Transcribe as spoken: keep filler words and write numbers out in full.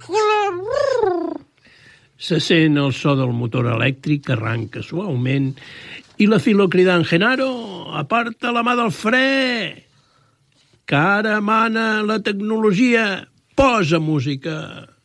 Se sent el so del motor elèctric que arranca suaument i la Filo cridant «Genaro, aparta la mà del fre! Que ara mana la tecnologia! Posa música!»